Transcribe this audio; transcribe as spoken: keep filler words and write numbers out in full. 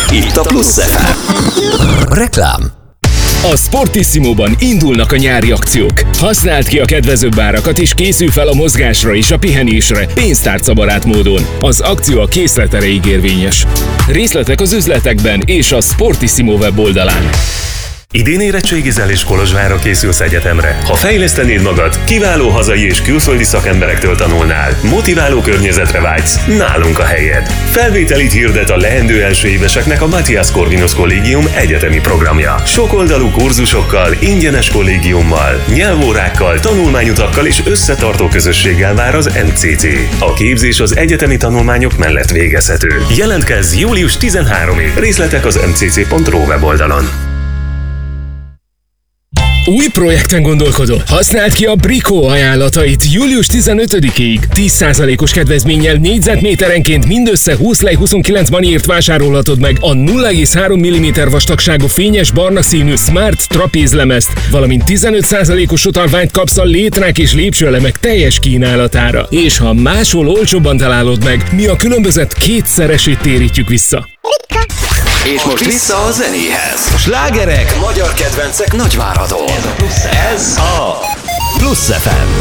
Itt a Plusz ef em. Reklám. A Sportissimo-ban indulnak a nyári akciók. Használd ki a kedvezőbb árakat és készülj fel a mozgásra és a pihenésre pénztárcabarát módon. Az akció a készlet erejéig érvényes. Részletek az üzletekben és a Sportissimo weboldalán. Idén érettségizel és Kolozsvárra készülsz egyetemre. Ha fejlesztenéd magad, kiváló hazai és külföldi szakemberektől tanulnál, motiváló környezetre vágysz, nálunk a helyed. Felvételit hirdet a leendő első éveseknek a Matthias Corvinus Kollégium egyetemi programja. Sokoldalú kurzusokkal, ingyenes kollégiummal, nyelvórákkal, tanulmányutakkal és összetartó közösséggel vár az em cé cé. A képzés az egyetemi tanulmányok mellett végezhető. Jelentkezz július tizenharmadikán. Részletek az em cé cé pont ru weboldalon. Új projekten gondolkodol? Használd ki a Brico ajánlatait július tizenötödikéig. tíz százalékos kedvezménnyel négyzetméterenként mindössze húsz lej huszonkilenc maniért vásárolhatod meg a nulla egész három milliméter vastagságú fényes barna színű Smart trapézlemezt, valamint tizenöt százalékos utalványt kapsz a létrák és lépcsőelemek teljes kínálatára. És ha máshol olcsóbban találod meg, mi a különbözet kétszeresét térítjük vissza. És most vissza a zenéhez. Slágerek, magyar kedvencek Nagyváradon. Ez a Plusz ef em.